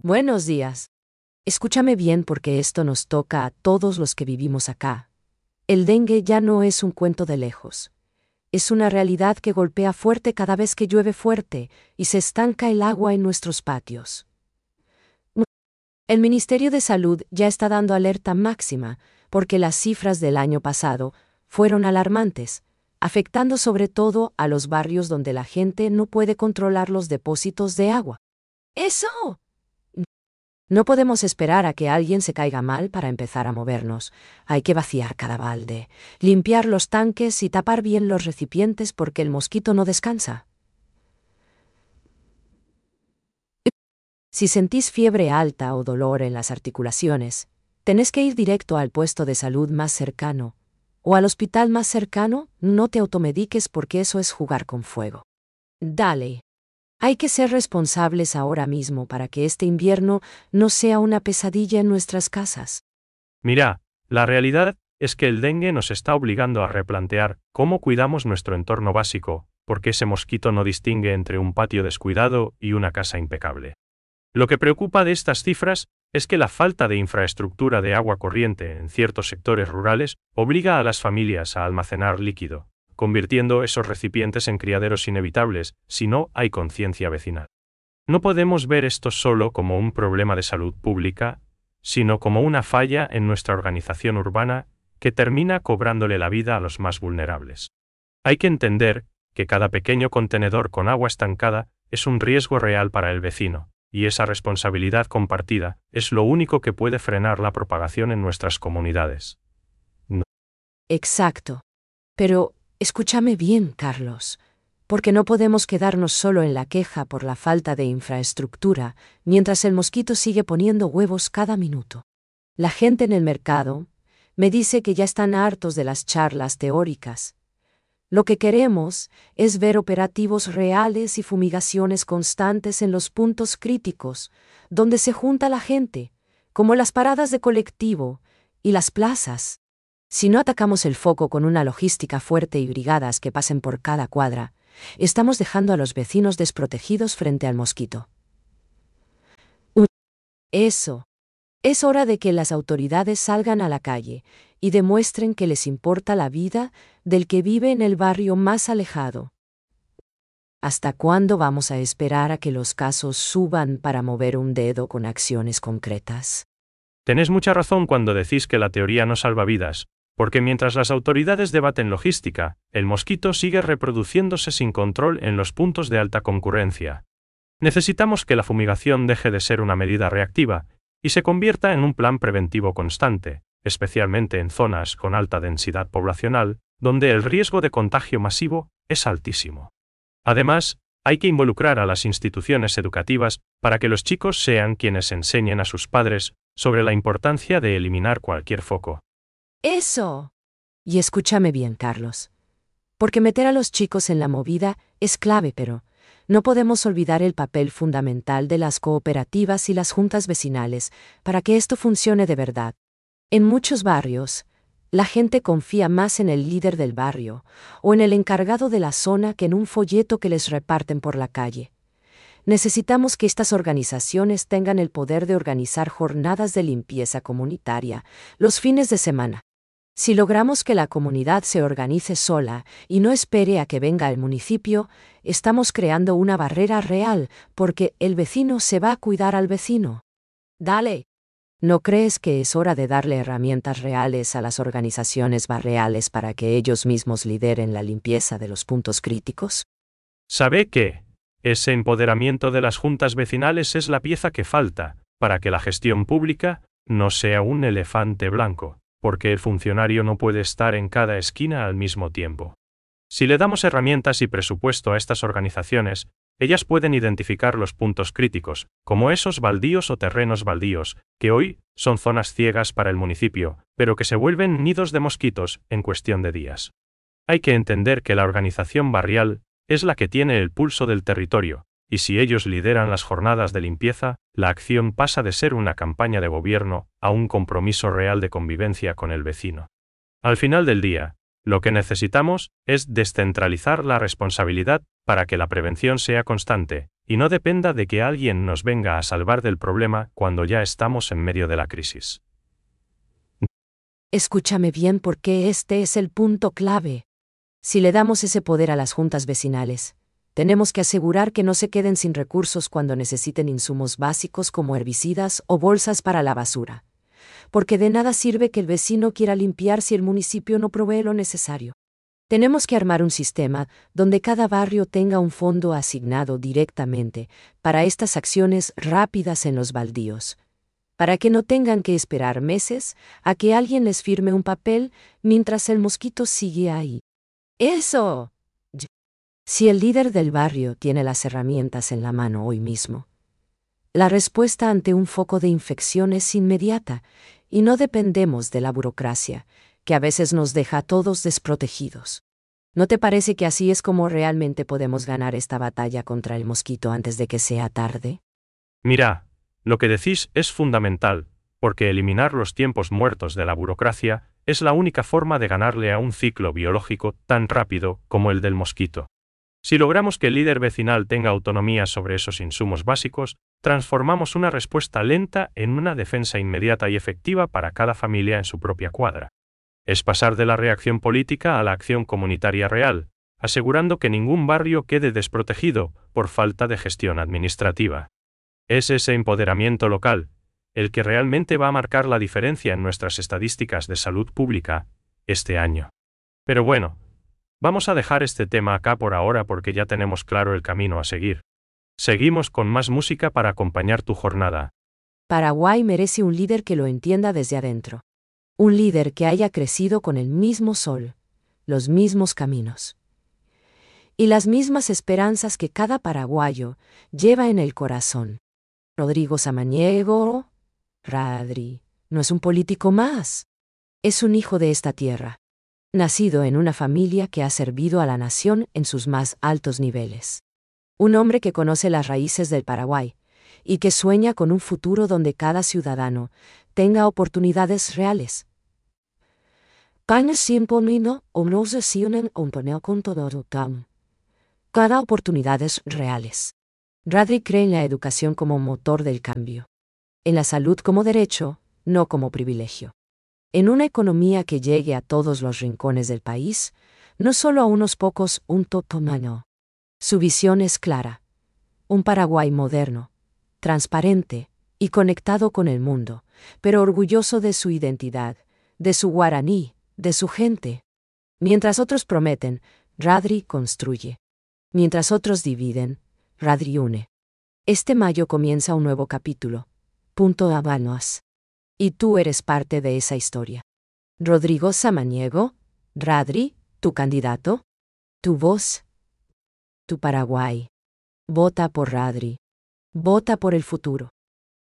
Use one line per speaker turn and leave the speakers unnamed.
Buenos días. Escúchame bien porque esto nos toca a todos los que vivimos acá. El dengue ya no es un cuento de lejos. Es una realidad que golpea fuerte cada vez que llueve fuerte y se estanca el agua en nuestros patios. El Ministerio de Salud ya está dando alerta máxima porque las cifras del año pasado fueron alarmantes, afectando sobre todo a los barrios donde la gente no puede controlar los depósitos de agua. ¡Eso! No podemos esperar a que alguien se caiga mal para empezar a movernos. Hay que vaciar cada balde, limpiar los tanques y tapar bien los recipientes porque el mosquito no descansa. Si sentís fiebre alta o dolor en las articulaciones, tenés que ir directo al puesto de salud más cercano o al hospital más cercano. No te automediques porque eso es jugar con fuego. Dale. Hay que ser responsables ahora mismo para que este invierno no sea una pesadilla en nuestras casas.
Mira, la realidad es que el dengue nos está obligando a replantear cómo cuidamos nuestro entorno básico, porque ese mosquito no distingue entre un patio descuidado y una casa impecable. Lo que preocupa de estas cifras es que la falta de infraestructura de agua corriente en ciertos sectores rurales obliga a las familias a almacenar líquido, convirtiendo esos recipientes en criaderos inevitables si no hay conciencia vecinal. No podemos ver esto solo como un problema de salud pública, sino como una falla en nuestra organización urbana que termina cobrándole la vida a los más vulnerables. Hay que entender que cada pequeño contenedor con agua estancada es un riesgo real para el vecino, y esa responsabilidad compartida es lo único que puede frenar la propagación en nuestras comunidades. No.
Exacto. Pero escúchame bien, Carlos, porque no podemos quedarnos solo en la queja por la falta de infraestructura, mientras el mosquito sigue poniendo huevos cada minuto. La gente en el mercado me dice que ya están hartos de las charlas teóricas. Lo que queremos es ver operativos reales y fumigaciones constantes en los puntos críticos, donde se junta la gente, como las paradas de colectivo y las plazas. Si no atacamos el foco con una logística fuerte y brigadas que pasen por cada cuadra, estamos dejando a los vecinos desprotegidos frente al mosquito. Eso. Es hora de que las autoridades salgan a la calle y demuestren que les importa la vida del que vive en el barrio más alejado. ¿Hasta cuándo vamos a esperar a que los casos suban para mover un dedo con acciones concretas?
Tenés mucha razón cuando decís que la teoría no salva vidas, porque mientras las autoridades debaten logística, el mosquito sigue reproduciéndose sin control en los puntos de alta concurrencia. Necesitamos que la fumigación deje de ser una medida reactiva y se convierta en un plan preventivo constante, especialmente en zonas con alta densidad poblacional, donde el riesgo de contagio masivo es altísimo. Además, hay que involucrar a las instituciones educativas para que los chicos sean quienes enseñen a sus padres sobre la importancia de eliminar cualquier foco.
¡Eso! Y escúchame bien, Carlos. Porque meter a los chicos en la movida es clave, pero no podemos olvidar el papel fundamental de las cooperativas y las juntas vecinales para que esto funcione de verdad. En muchos barrios, la gente confía más en el líder del barrio o en el encargado de la zona que en un folleto que les reparten por la calle. Necesitamos que estas organizaciones tengan el poder de organizar jornadas de limpieza comunitaria los fines de semana. Si logramos que la comunidad se organice sola y no espere a que venga el municipio, estamos creando una barrera real porque el vecino se va a cuidar al vecino. Dale. ¿No crees que es hora de darle herramientas reales a las organizaciones barriales para que ellos mismos lideren la limpieza de los puntos críticos?
¿Sabe qué? Ese empoderamiento de las juntas vecinales es la pieza que falta para que la gestión pública no sea un elefante blanco, porque el funcionario no puede estar en cada esquina al mismo tiempo. Si le damos herramientas y presupuesto a estas organizaciones, ellas pueden identificar los puntos críticos, como esos baldíos o terrenos baldíos, que hoy son zonas ciegas para el municipio, pero que se vuelven nidos de mosquitos en cuestión de días. Hay que entender que la organización barrial es la que tiene el pulso del territorio, y si ellos lideran las jornadas de limpieza, la acción pasa de ser una campaña de gobierno a un compromiso real de convivencia con el vecino. Al final del día, lo que necesitamos es descentralizar la responsabilidad para que la prevención sea constante, y no dependa de que alguien nos venga a salvar del problema cuando ya estamos en medio de la crisis.
Escúchame bien porque este es el punto clave. Si le damos ese poder a las juntas vecinales, tenemos que asegurar que no se queden sin recursos cuando necesiten insumos básicos como herbicidas o bolsas para la basura. Porque de nada sirve que el vecino quiera limpiar si el municipio no provee lo necesario. Tenemos que armar un sistema donde cada barrio tenga un fondo asignado directamente para estas acciones rápidas en los baldíos, para que no tengan que esperar meses a que alguien les firme un papel mientras el mosquito sigue ahí. ¡Eso! Si el líder del barrio tiene las herramientas en la mano hoy mismo, la respuesta ante un foco de infección es inmediata y no dependemos de la burocracia, que a veces nos deja a todos desprotegidos. ¿No te parece que así es como realmente podemos ganar esta batalla contra el mosquito antes de que sea tarde?
Mira, lo que decís es fundamental, porque eliminar los tiempos muertos de la burocracia es la única forma de ganarle a un ciclo biológico tan rápido como el del mosquito. Si logramos que el líder vecinal tenga autonomía sobre esos insumos básicos, transformamos una respuesta lenta en una defensa inmediata y efectiva para cada familia en su propia cuadra. Es pasar de la reacción política a la acción comunitaria real, asegurando que ningún barrio quede desprotegido por falta de gestión administrativa. Es ese empoderamiento local, el que realmente va a marcar la diferencia en nuestras estadísticas de salud pública este año. Pero bueno, vamos a dejar este tema acá por ahora porque ya tenemos claro el camino a seguir. Seguimos con más música para acompañar tu jornada.
Paraguay merece un líder que lo entienda desde adentro. Un líder que haya crecido con el mismo sol, los mismos caminos y las mismas esperanzas que cada paraguayo lleva en el corazón. Rodrigo Samaniego, Radri, no es un político más. Es un hijo de esta tierra, nacido en una familia que ha servido a la nación en sus más altos niveles. Un hombre que conoce las raíces del Paraguay y que sueña con un futuro donde cada ciudadano tenga oportunidades reales. Cada oportunidades reales. Radri cree en la educación como motor del cambio. En la salud como derecho, no como privilegio. En una economía que llegue a todos los rincones del país, no solo a unos pocos, un totomano. Su visión es clara. Un Paraguay moderno, transparente y conectado con el mundo, pero orgulloso de su identidad, de su guaraní, de su gente. Mientras otros prometen, Radri construye. Mientras otros dividen, Radri une. Este mayo comienza un nuevo capítulo. Punto Habanos. Y tú eres parte de esa historia. Rodrigo Samaniego, Radri, tu candidato, tu voz, tu Paraguay. Vota por Radri. Vota por el futuro.